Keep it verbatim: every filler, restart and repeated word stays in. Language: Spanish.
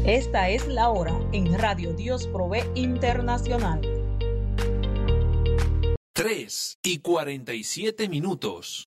Esta es la hora en Radio Dios Provee Internacional. tres y cuarenta y siete minutos.